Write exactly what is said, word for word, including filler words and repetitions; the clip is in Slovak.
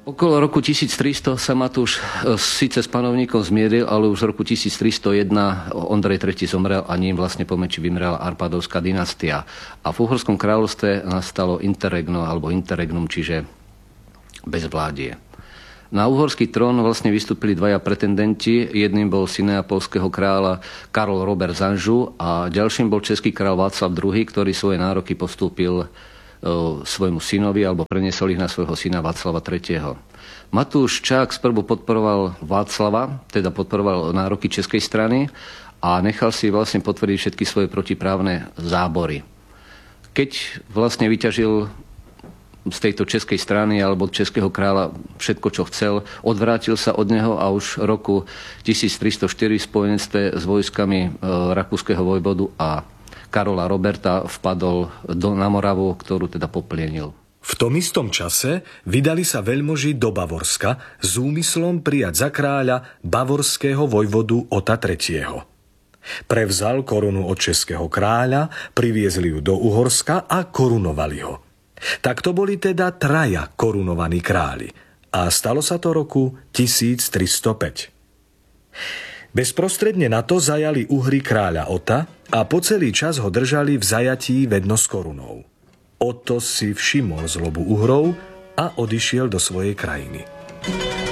Okolo roku tisíctristo sa Matúš síce s panovníkom zmieril, ale už v roku tisíctristojeden Ondrej tretí. Zomrel a ním vlastne po meči vymrela Arpádovská dynastia. A v Uhorskom kráľovstve nastalo interregno alebo interregnum, čiže bezvládie. Na uhorský trón vlastne vystúpili dvaja pretendenti. Jedným bol syn neapolského kráľa Karol Robert z Anžu a ďalším bol český kráľ Václav druhý., ktorý svoje nároky postúpil svojmu synovi alebo preniesol ich na svojho syna Václava tretieho. Matúš Čák sprvu podporoval Václava, teda podporoval nároky českej strany a nechal si vlastne potvrdiť všetky svoje protiprávne zábory. Keď vlastne vyťažil z tejto českej strany alebo českého kráľa všetko, čo chcel, odvrátil sa od neho a už v roku tisíctristoštyri v spojenstve s vojskami rakúskeho vojvodu a Karola Roberta vpadol do, na Moravu, ktorú teda poplienil. V tom istom čase vydali sa veľmoži do Bavorska s úmyslom prijať za kráľa bavorského vojvodu Ota tretieho. Prevzal korunu od českého kráľa, priviezli ju do Uhorska a korunovali ho. Tak to boli teda traja korunovaní králi a stalo sa to roku tisíctristopäť. Bezprostredne na to zajali Uhri kráľa Ota a po celý čas ho držali v zajatí vedno s korunou. Oto si všimol zlobu Uhrov a odišiel do svojej krajiny.